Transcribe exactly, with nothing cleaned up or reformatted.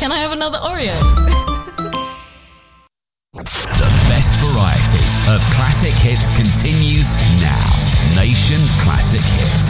Can I have another Oreo? The best variety of classic hits continues now. Nation Classic Hits.